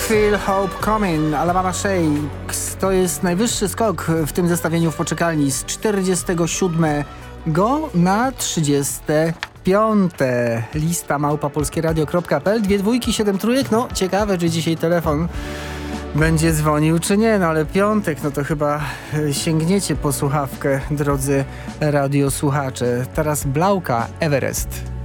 Feel Hope Coming, Alabama Shakes. To jest najwyższy skok w tym zestawieniu w poczekalni z 47 na 35. Lista @polskieradio.pl. 2 dwójki, 7 trójek. No ciekawe, czy dzisiaj telefon będzie dzwonił, czy nie. No ale piątek, no to chyba sięgniecie po słuchawkę, drodzy radiosłuchacze. Teraz Blauka, Everest.